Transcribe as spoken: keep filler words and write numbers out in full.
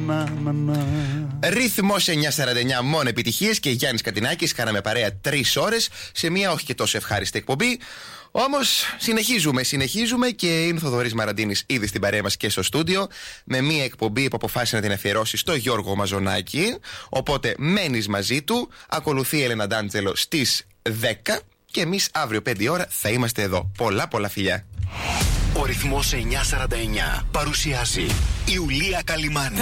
Ρυθμός εννιά σαράντα εννιά, μόνο επιτυχίες και Γιάννης Κατινάκης. Κάναμε παρέα τρεις ώρες σε μια όχι και τόσο ευχάριστη εκπομπή. Όμως συνεχίζουμε, συνεχίζουμε και είναι ο Θοδωρής Μαραντίνης ήδη στην παρέα μας και στο στούντιο με μια εκπομπή που αποφάσισε να την αφιερώσει στο Γιώργο Μαζονάκη. Οπότε μένεις μαζί του. Ακολουθεί η Έλενα Ντάντζελο στις δέκα και εμείς αύριο πέντε ώρα θα είμαστε εδώ. Πολλά πολλά φιλιά. Ο ρυθμός εννιά σαράντα εννιά παρουσιάζει Ιουλία Καλιμάνη.